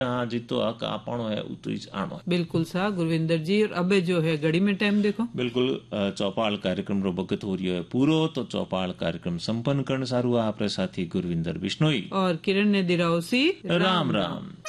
हाँ जी, तो आपणो है उतरीच आणो है। बिल्कुल सा गुरविंदर जी। और अबे जो है घड़ी में टाइम देखो। बिल्कुल चौपाल कार्यक्रम रो वक्त हो रही है पूरो। तो चौपाल कार्यक्रम संपन्न करण सारू आपरे साथी गुरविंदर बिश्नोई और किरण ने दिराओसी। राम राम।